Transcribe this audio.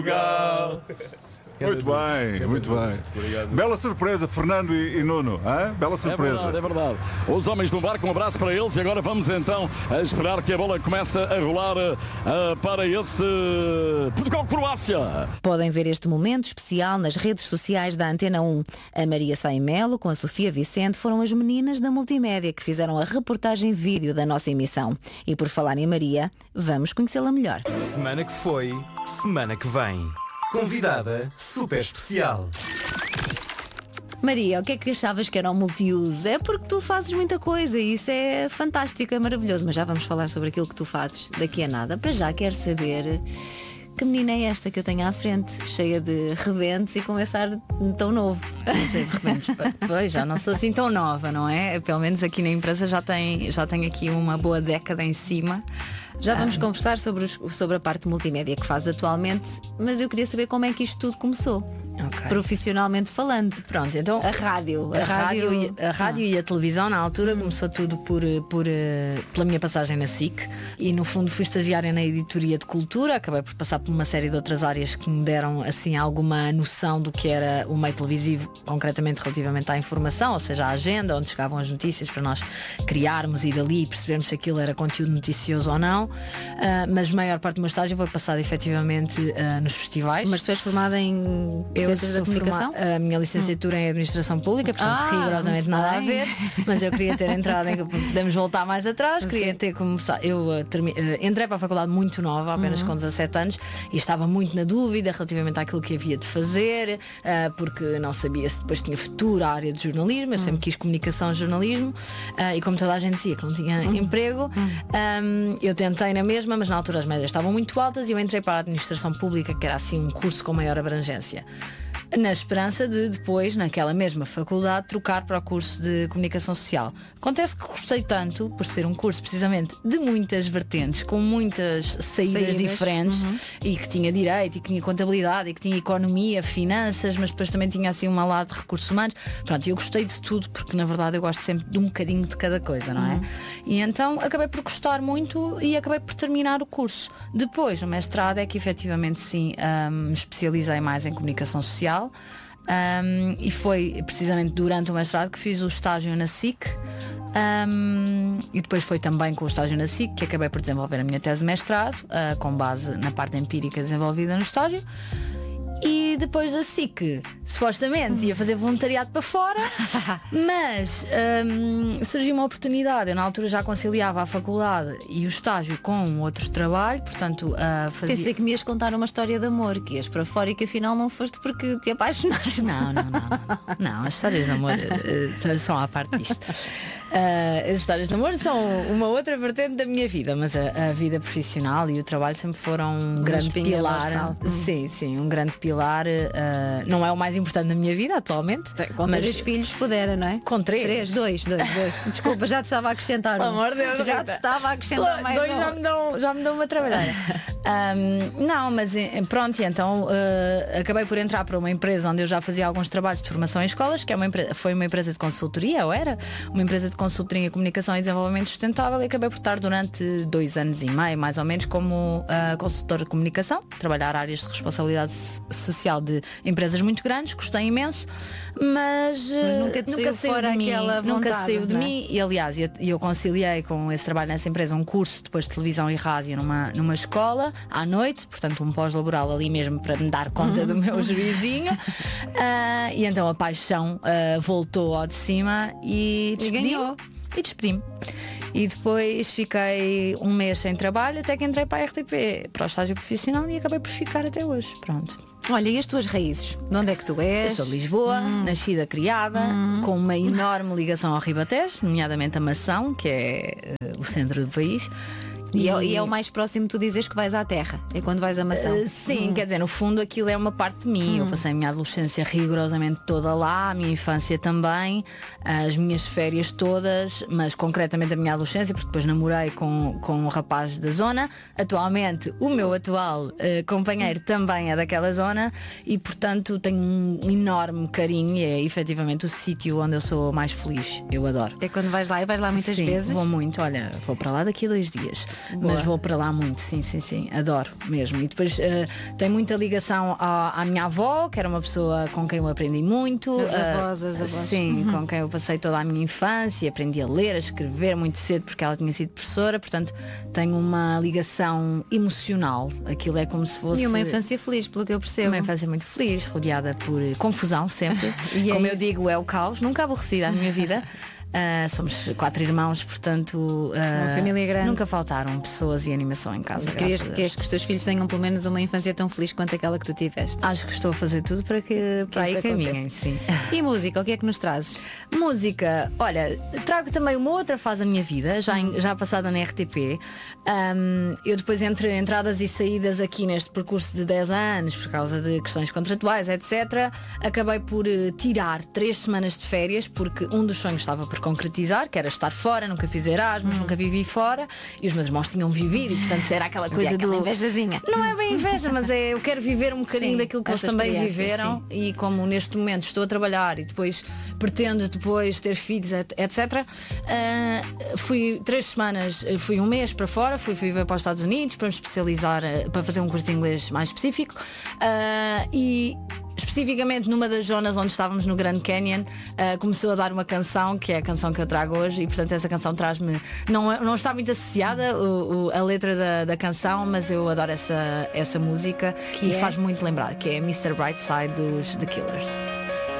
Muito bem, muito bem. Bela surpresa, Fernando e Nuno. Hein? Bela surpresa. É verdade. Os homens do barco, um abraço para eles. E agora vamos então a esperar que a bola comece a rolar para esse Portugal-Croácia. Podem ver este momento especial nas redes sociais da Antena 1. A Maria Saimelo com a Sofia Vicente foram as meninas da multimédia que fizeram a reportagem vídeo da nossa emissão. E por falar em Maria, vamos conhecê-la melhor. Semana que foi, semana que vem. Convidada super especial. Maria, o que é que achavas que era o multiuso? É porque tu fazes muita coisa e isso é fantástico, é maravilhoso. Mas já vamos falar sobre aquilo que tu fazes daqui a nada. Para já quero saber que menina é esta que eu tenho à frente, cheia de rebentos e com esse ar tão novo. Cheia de rebentos. Pois, já não sou assim tão nova, não é? Pelo menos aqui na empresa já tem aqui uma boa década em cima. Já vamos conversar sobre a parte multimédia que faz atualmente, mas eu queria saber como é que isto tudo começou. Okay. Profissionalmente falando. Pronto, então a rádio e a televisão na altura começou tudo pela minha passagem na SIC e no fundo fui estagiária na editoria de cultura, acabei por passar por uma série de outras áreas que me deram assim alguma noção do que era o meio televisivo, concretamente relativamente à informação, ou seja, a agenda, onde chegavam as notícias para nós criarmos e dali percebermos se aquilo era conteúdo noticioso ou não, mas a maior parte do meu estágio foi passado efetivamente nos festivais. Mas tu és formada em Ciências da Comunicação? A minha licenciatura em Administração Pública, portanto rigorosamente nada a ver, mas eu queria ter entrado podemos voltar mais atrás, queria ter começado. Eu entrei para a faculdade muito nova, apenas com 17 anos, e estava muito na dúvida relativamente àquilo que havia de fazer, porque não sabia se depois tinha futuro a área de jornalismo. Eu sempre quis comunicação e jornalismo, e como toda a gente dizia que não tinha emprego, eu tentei na mesma, mas na altura as médias estavam muito altas e eu entrei para a Administração Pública, que era assim um curso com maior abrangência, na esperança de depois, naquela mesma faculdade, trocar para o curso de Comunicação Social. Acontece que gostei tanto, por ser um curso precisamente de muitas vertentes, com muitas saídas diferentes, e que tinha direito, e que tinha contabilidade, e que tinha economia, finanças, mas depois também tinha assim uma lado de recursos humanos. Pronto, eu gostei de tudo, porque na verdade eu gosto sempre de um bocadinho de cada coisa, não é? E então acabei por gostar muito e acabei por terminar o curso. Depois, no mestrado, é que efetivamente sim, me especializei mais em Comunicação Social. E foi precisamente durante o mestrado que fiz o estágio na SIC, e depois foi também com o estágio na SIC que acabei por desenvolver a minha tese de mestrado, com base na parte empírica desenvolvida no estágio. E depois da SIC, supostamente ia fazer voluntariado para fora, mas surgiu uma oportunidade. Eu na altura já conciliava a faculdade e o estágio com outro trabalho, portanto fazia... Pensei que me ias contar uma história de amor, que ias para fora e que afinal não foste porque te apaixonaste. Não, as histórias de amor são à parte disto. As histórias de amor são uma outra vertente da minha vida, mas a vida profissional e o trabalho sempre foram um grande pilar. Sim, um grande pilar. Não é o mais importante da minha vida atualmente. Com mas 3 filhos pudera, não é? Com 3. Dois. Desculpa, já te estava a acrescentar. Pelo amor de Deus, já te estava a acrescentar mais 2 já me dão uma trabalhada. Não, mas pronto, então acabei por entrar para uma empresa onde eu já fazia alguns trabalhos de formação em escolas, que foi uma empresa de consultoria, ou era uma empresa de consultoria em comunicação e desenvolvimento sustentável, e acabei por estar durante 2 anos e meio, mais ou menos, como consultora de comunicação, trabalhar áreas de responsabilidade social de empresas muito grandes. Gostei imenso, mas nunca saiu de mim, nunca saiu de mim. E aliás, eu conciliei com esse trabalho nessa empresa um curso depois de televisão e rádio numa escola à noite, portanto um pós-laboral ali mesmo para me dar conta do meu juizinho. E então a paixão voltou ao de cima e despedi-me. E depois fiquei 1 mês sem trabalho até que entrei para a RTP, para o estágio profissional, e acabei por ficar até hoje. Pronto. Olha, e as tuas raízes? De onde é que tu és? Eu sou de Lisboa, nascida, criada, com uma enorme ligação ao Ribatejo, nomeadamente a Mação, que é o centro do país. E é o mais próximo, tu dizes que vais à terra. É quando vais a Mação. Sim, quer dizer, no fundo aquilo é uma parte de mim. Eu passei a minha adolescência rigorosamente toda lá, a minha infância também, as minhas férias todas, mas concretamente a minha adolescência, porque depois namorei com um rapaz da zona. Atualmente o meu atual companheiro também é daquela zona e portanto tenho um enorme carinho, e é efetivamente o sítio onde eu sou mais feliz. Eu adoro. É quando vais lá, e vais lá muitas vezes? Vou muito, olha, vou para lá daqui a 2 dias. mas vou para lá muito, sim, adoro mesmo. E depois tem muita ligação à minha avó, que era uma pessoa com quem eu aprendi muito. As avós. Sim, com quem eu passei toda a minha infância, aprendi a ler, a escrever muito cedo porque ela tinha sido professora, portanto tenho uma ligação emocional. Aquilo é como se fosse... E uma infância feliz, pelo que eu percebo. Uma infância muito feliz, rodeada por confusão sempre. Como eu digo, é o caos, nunca aborrecida a minha vida. Somos 4 irmãos, portanto uma família grande. Nunca faltaram pessoas e animação em casa. Querias que os teus filhos tenham pelo menos uma infância tão feliz quanto aquela que tu tiveste? Acho que estou a fazer tudo para aí caminhem, sim. E música, o que é que nos trazes? Música, olha, trago também uma outra fase da minha vida, já passada na RTP. Eu depois, entre entradas e saídas aqui neste percurso de 10 anos, por causa de questões contratuais, etc., acabei por tirar 3 semanas de férias, porque um dos sonhos estava por concretizar, que era estar fora, nunca fiz Erasmus, nunca vivi fora, e os meus irmãos tinham vivido, e portanto era aquela coisa do... invejazinha. Não é bem inveja, mas eu quero viver um bocadinho daquilo que eles também viveram, e como neste momento estou a trabalhar e depois pretendo depois ter filhos, etc. Fui 3 semanas, fui um mês para fora, fui viver para os Estados Unidos para me especializar, para fazer um curso de inglês mais específico, e especificamente numa das zonas onde estávamos no Grand Canyon, começou a dar uma canção, que é a canção que eu trago hoje, e portanto essa canção traz-me, não está muito associada a letra da canção, mas eu adoro essa música, que faz muito lembrar, que é Mr. Brightside dos The Killers.